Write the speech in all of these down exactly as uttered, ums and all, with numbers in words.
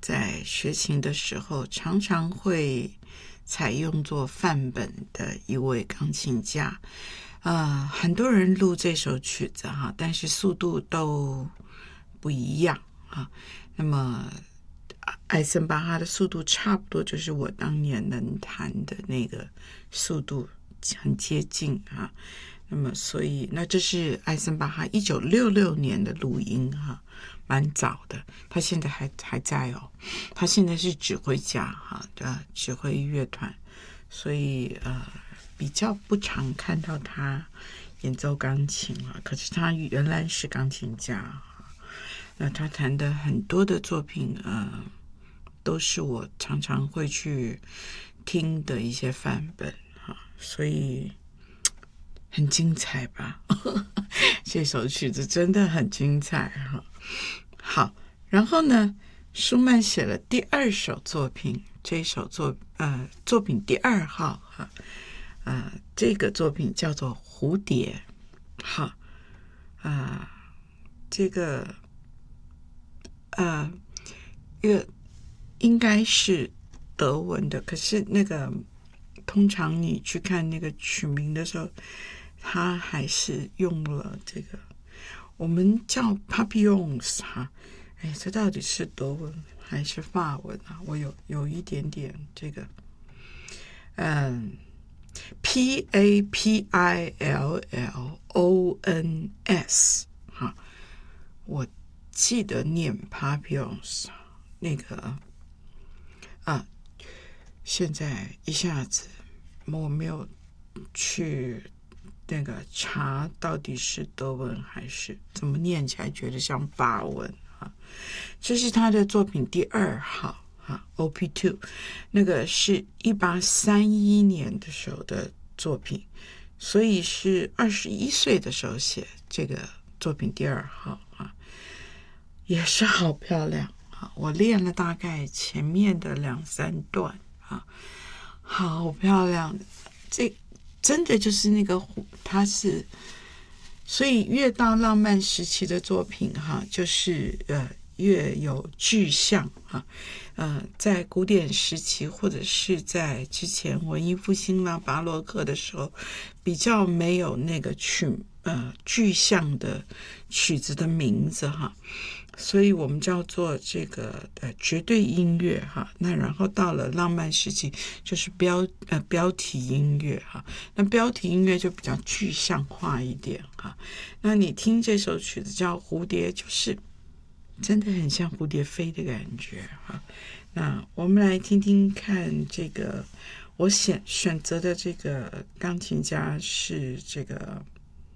在学琴的时候常常会采用作范本的一位钢琴家。呃，很多人录这首曲子哈，但是速度都不一样啊。那么艾森巴哈的速度差不多就是我当年能弹的那个速度，很接近啊。那么所以那这是艾森巴哈一九六六年的录音哈，蛮早的。他现在还还在哦，他现在是指挥家哈的指挥乐团，所以呃比较不常看到他演奏钢琴了。可是他原来是钢琴家，那他弹的很多的作品呃都是我常常会去听的一些范本哈，所以很精彩吧这首曲子真的很精彩哈。好，然后呢，舒曼写了第二首作品，这首作呃作品第二号哈，呃这个作品叫做蝴蝶。好啊、呃，这个呃乐应该是德文的，可是那个通常你去看那个曲名的时候，他还是用了这个我们叫 papillons 哈，哎，这到底是德文还是法文啊？我有有一点点这个，嗯 ，P A P I L L O N S 哈，我记得念 papillons 那个啊，现在一下子我没有去那个查到底是德文还是怎么念起来觉得像法文啊。这是他的作品第二号啊 O P 二， 那个是一八三一年的时候的作品，所以是二十一岁的时候写这个作品第二号啊，也是好漂亮啊！我练了大概前面的两三段啊，好漂亮，这真的就是那个它是，所以越到浪漫时期的作品哈，就是呃越有具象哈，呃，在古典时期或者是在之前文艺复兴啦、巴洛克的时候，比较没有那个曲呃具象的曲子的名字哈。所以我们叫做这个呃绝对音乐哈，那然后到了浪漫时期就是标呃标题音乐哈，那标题音乐就比较具象化一点哈。那你听这首曲子叫蝴蝶，就是真的很像蝴蝶飞的感觉哈。那我们来听听看这个，我选选择的这个钢琴家是这个，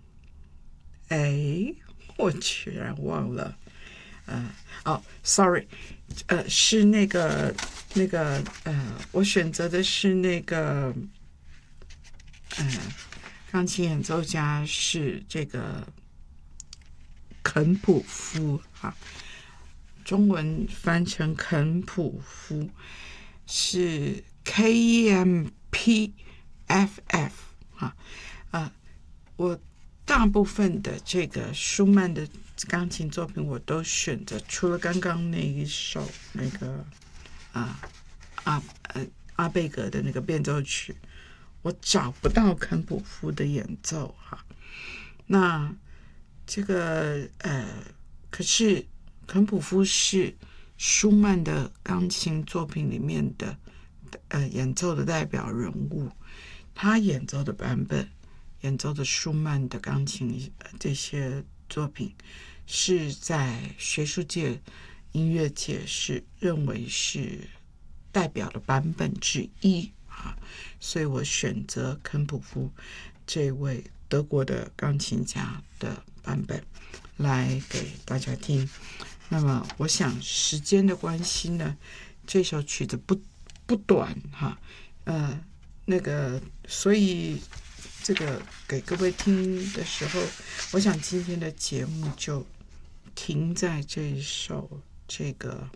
哎，我居然忘了。呃，哦 ，sorry， 呃，是那个那个呃，我选择的是那个，呃，钢琴演奏家是这个肯普夫哈，中文翻成肯普夫，是 K E M P F F 哈，啊，我大部分的这个舒曼的钢琴作品我都选择，除了刚刚那一首那个啊阿呃阿贝格的那个变奏曲，我找不到肯普夫的演奏哈。那这个呃，可是肯普夫是舒曼的钢琴作品里面的呃演奏的代表人物，他演奏的版本，演奏的舒曼的钢琴、呃、这些作品是在学术界、音乐界是认为是代表的版本之一啊，所以我选择肯普夫这位德国的钢琴家的版本来给大家听。那么我想时间的关系呢，这首曲子不不短哈，呃，那个所以这个给各位听的时候，我想今天的节目就停在这一首这个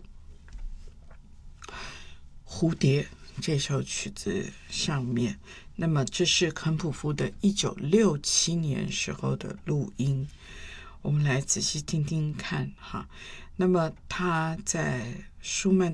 蝴蝶这首曲子上面。那么这是肯普夫的一九六七年时候的录音，我们来仔细听听看哈。那么他在舒曼